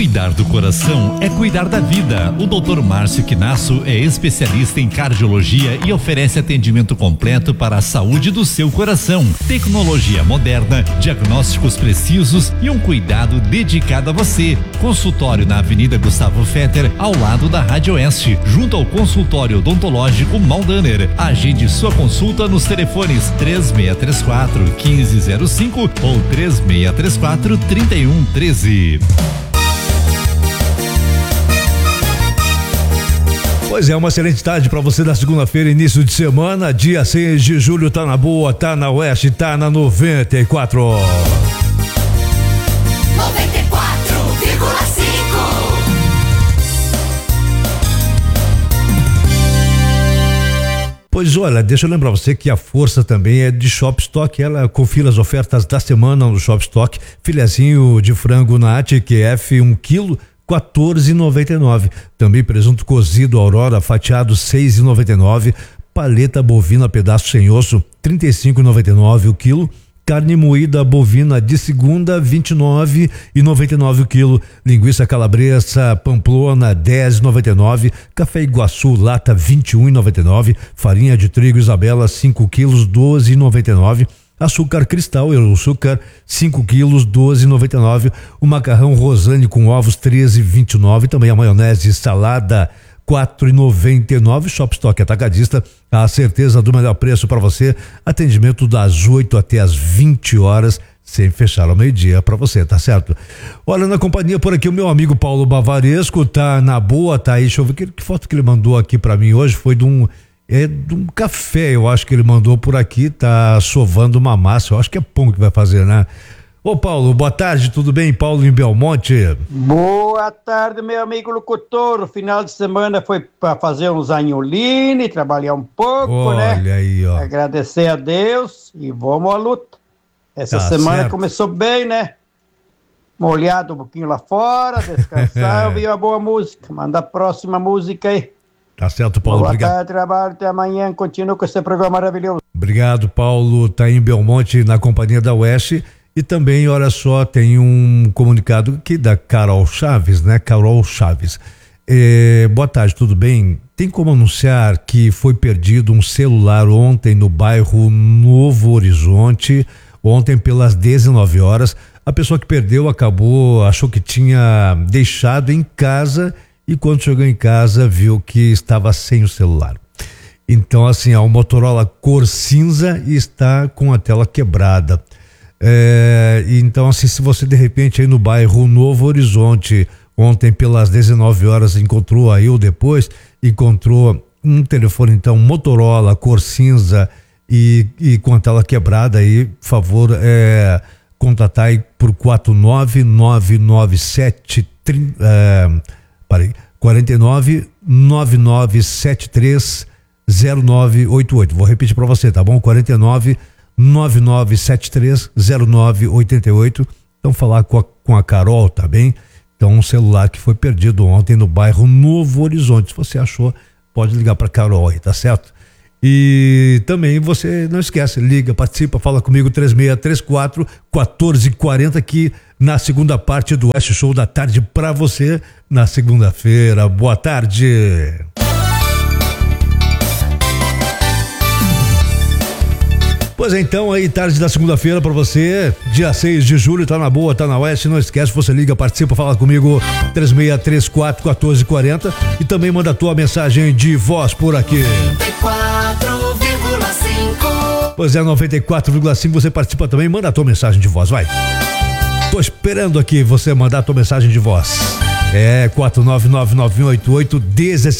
Cuidar do coração é cuidar da vida. O Dr. Márcio Quinasso é especialista em cardiologia e oferece atendimento completo para a saúde do seu coração. Tecnologia moderna, diagnósticos precisos e um cuidado dedicado a você. Consultório na Avenida Gustavo Fetter, ao lado da Rádio Oeste, junto ao consultório odontológico Maldaner. Agende sua consulta nos telefones 3634-1505 ou 3634-3113. Pois é, uma excelente tarde para você na segunda-feira, início de semana, dia 6 de julho, tá na boa, tá na Oeste, tá na 94. 94,5. Pois olha, deixa eu lembrar você que a força também é de Shop Stock. Ela confira as ofertas da semana no Shop Stock. Filezinho de frango Nat QF 1 kg, R$14,99. Também presunto cozido Aurora fatiado R$6,99. Paleta bovina pedaço sem osso R$35,99 o quilo. Carne moída bovina de segunda R$29,99 o quilo. Linguiça calabresa Pamplona R$10,99. Café Iguaçu lata R$21,99. Farinha de trigo Isabela 5 quilos R$12,99. Açúcar cristal e açúcar 5 quilos R$12,99. O macarrão Rosane com ovos R$13,29. Também a maionese salada R$4,99. Shop Stock Atacadista, a certeza do melhor preço para você. Atendimento das 8 até as 20 horas, sem fechar ao meio-dia para você, tá certo? Olha, na companhia por aqui o meu amigo Paulo Bavaresco, tá na boa, tá aí. Deixa eu ver que foto que ele mandou aqui para mim hoje, foi de um café, eu acho que ele mandou por aqui, tá sovando uma massa, eu acho que é pão que vai fazer, né? Ô Paulo, boa tarde, tudo bem? Paulo em Belmonte. Boa tarde, meu amigo locutor. O final de semana foi para fazer uns anholine, trabalhar um pouco, né? Olha aí, ó. Agradecer a Deus e vamos à luta. Essa Tá semana certo. começou bem, né? Molhado um pouquinho lá fora, descansar, ouvir uma boa música. Manda a próxima música aí. Tá certo, Paulo, Boa obrigado. tarde, trabalho, até amanhã. Continua com esse programa maravilhoso. Obrigado, Paulo. Tá em Belmonte, na companhia da Oeste. E também, olha só, tem um comunicado aqui da Carol Chaves, né? Carol Chaves. Boa tarde, tudo bem? Tem como anunciar que foi perdido um celular ontem no bairro Novo Horizonte, ontem pelas 19 horas. A pessoa que perdeu achou que tinha deixado em casa e quando chegou em casa viu que estava sem o celular. Então, assim, é um Motorola cor cinza e está com a tela quebrada. Então, assim, se você de repente aí no bairro Novo Horizonte, ontem pelas 19 horas encontrou aí ou depois, encontrou um telefone então Motorola cor cinza e com a tela quebrada aí, por favor, contatar aí por 4999730988. Vou repetir para você, tá bom? 4999730988. Então falar com a Carol, tá bem? Então um celular que foi perdido ontem no bairro Novo Horizonte. Se você achou, pode ligar para Carol aí, tá certo? E também você não esquece, liga, participa, fala comigo 3634-1440 aqui na segunda parte do West Show da tarde para você na segunda-feira. Boa tarde. Pois é, então aí tarde da segunda-feira para você, dia 6 de julho, tá na boa, tá na Oeste, não esquece, você liga, participa, fala comigo 3634-1440 e também manda a tua mensagem de voz por aqui. 94,5. Pois é, 94,5, você participa também, manda a tua mensagem de voz, vai. Tô esperando aqui você mandar a tua mensagem de voz. 4999188-17